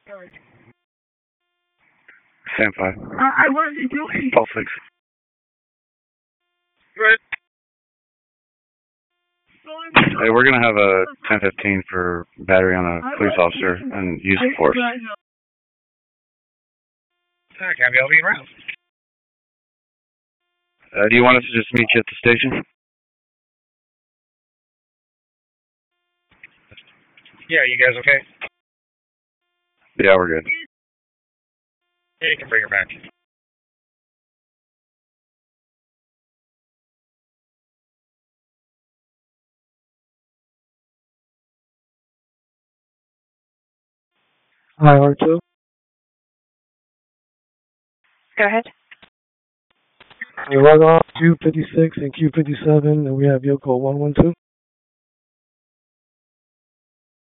Stand 5. I wasn't doing. Pulse 6. Right. Hey, we're going to have a 1015 for battery on a police officer and use of force. Can't be able to be around. Do you want us to just meet you at the station? Yeah, you guys okay? Yeah, we're good. Yeah, you can bring her back. Hi, R2. Go ahead. We log off Q56 and Q57, and we have Yoko 112.